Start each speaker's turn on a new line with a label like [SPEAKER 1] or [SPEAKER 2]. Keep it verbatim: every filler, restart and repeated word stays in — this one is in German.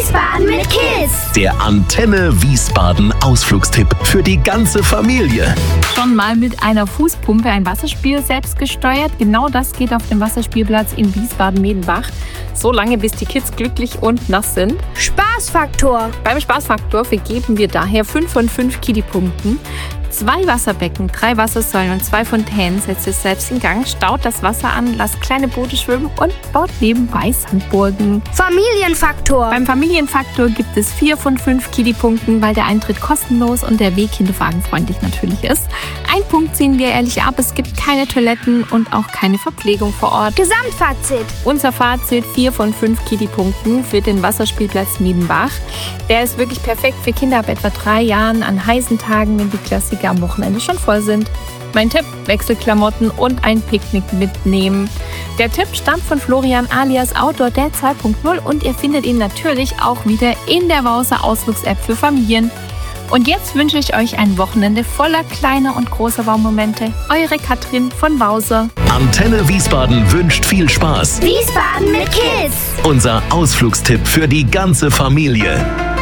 [SPEAKER 1] Wiesbaden mit Kids.
[SPEAKER 2] Der Antenne Wiesbaden Ausflugstipp für die ganze Familie.
[SPEAKER 3] Schon mal mit einer Fußpumpe ein Wasserspiel selbst gesteuert? Genau das geht auf dem Wasserspielplatz in Wiesbaden-Medenbach. So lange, bis die Kids glücklich und nass sind.
[SPEAKER 1] Spaßfaktor.
[SPEAKER 3] Beim Spaßfaktor vergeben wir daher fünf von fünf Kiddy-Punkten. Zwei Wasserbecken, drei Wassersäulen und zwei Fontänen setzt es selbst in Gang, staut das Wasser an, lasst kleine Boote schwimmen und baut nebenbei Sandburgen.
[SPEAKER 1] Familienfaktor.
[SPEAKER 3] Beim Familienfaktor gibt es vier von fünf Kiddy-Punkten, weil der Eintritt kostenlos und der Weg kinderwagenfreundlich natürlich ist. Ein Punkt ziehen wir ehrlich ab, es gibt keine Toiletten und auch keine Verpflegung vor Ort.
[SPEAKER 1] Gesamtfazit.
[SPEAKER 3] Unser Fazit: vier von fünf Kiddy-Punkten für den Wasserspielplatz Medenbach. Der ist wirklich perfekt für Kinder ab etwa drei Jahren an heißen Tagen, wenn die Klassiker am Wochenende schon voll sind. Mein Tipp: Wechselklamotten und ein Picknick mitnehmen. Der Tipp stammt von Florian alias Outdoor Dad zwei Punkt null und ihr findet ihn natürlich auch wieder in der Wauser Ausflugs-App für Familien. Und jetzt wünsche ich euch ein Wochenende voller kleiner und großer Wow-Momente. Eure Katrin von Wauser.
[SPEAKER 2] Antenne Wiesbaden wünscht viel Spaß.
[SPEAKER 1] Wiesbaden mit Kids.
[SPEAKER 2] Unser Ausflugstipp für die ganze Familie.